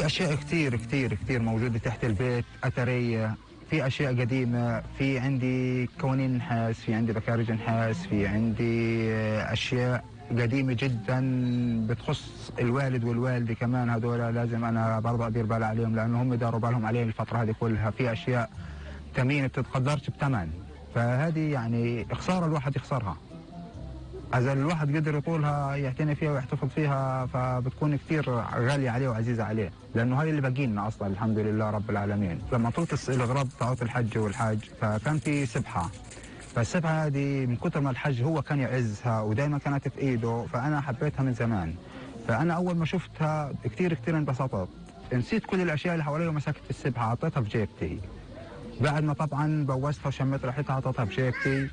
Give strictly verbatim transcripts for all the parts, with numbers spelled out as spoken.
في اشياء كثير كثير كثير موجوده تحت البيت اثريه. في اشياء قديمه، في عندي كوانين نحاس، في عندي بكارج نحاس، في عندي اشياء قديمه جدا بتخص الوالد والوالده كمان. هذول لازم انا برضه ادير بالي عليهم لانه هم داروا بالهم عليهم الفتره هذه كلها. في اشياء ثمينه بتتقدرش بثمن، فهذه يعني خساره الواحد يخسرها. إذا الواحد قدر يطولها يعتني فيها ويحتفظ فيها فبتكون كثير غالية عليه وعزيزة عليه، لأنه هاي اللي باقي لنا أصلا الحمد لله رب العالمين. لما طلت الغرض طاعات الحج والحاج فكان في سبحة، فالسبحة هذه من كثر ما الحج هو كان يعزها ودائما كانت في إيده فأنا حبيتها من زمان. فأنا أول ما شفتها كثير كثير انبسطت، نسيت كل الأشياء اللي حوالي ومسكت السبحة حطيتها في جيبتي. بعد ما طبعا بوستها وشميت ريحتها حطيتها في جيبتي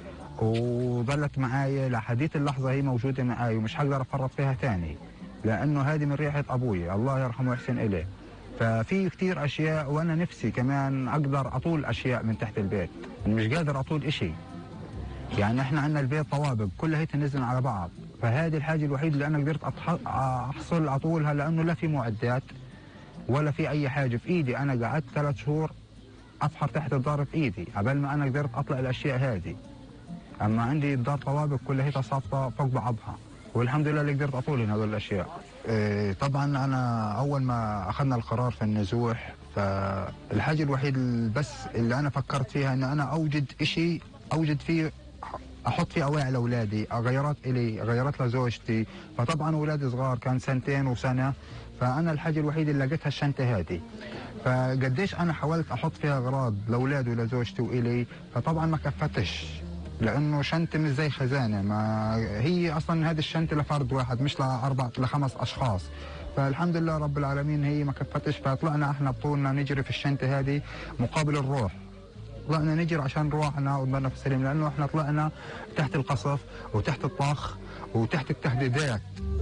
وظلت معايا لحديث اللحظة. هي موجودة معاي ومش حقدر أفرط فيها تاني لأنه هذه من ريحة أبوي الله يرحمه ويحسن إليه. ففي كتير أشياء وأنا نفسي كمان أقدر أطول أشياء من تحت البيت، مش قادر أطول إشي. يعني إحنا عندنا البيت طوابق كلها هي تنزل على بعض، فهذه الحاجة الوحيدة اللي أنا قدرت أحصل أطولها لأنه لا في معدات ولا في أي حاجة في إيدي. أنا قعدت ثلاث شهور أفحر تحت الدار في إيدي قبل ما أنا قدرت أطلع الأشياء هذه. اما عندي الدار طوابق كلها هي صافطه فوق بعضها والحمد لله اللي قدرت اطول هذول الاشياء. إيه طبعا انا اول ما اخذنا القرار في النزوح فالحاجه الوحيد بس اللي انا فكرت فيها ان انا اوجد شيء اوجد فيه احط فيه اواعي لاولادي، غيرات الي غيرات لزوجتي. فطبعا اولادي صغار كان سنتين وسنه، فانا الحاجه الوحيده اللي لقيتها الشنطه هذه. فقديش انا حاولت احط فيها اغراض لاولادي ولزوجتي والي فطبعا ما كفتش لانه شنطه مش زي خزانه. ما هي اصلا هذه الشنطه لفرد واحد مش لاربع لخمس اشخاص. فالحمد لله رب العالمين هي ما كفتش. فطلعنا احنا بطولنا نجري في الشنطه هذه مقابل الروح. طلعنا نجري عشان روحنا وضلنا في السليم لانه احنا طلعنا تحت القصف وتحت الطخ وتحت التهديدات.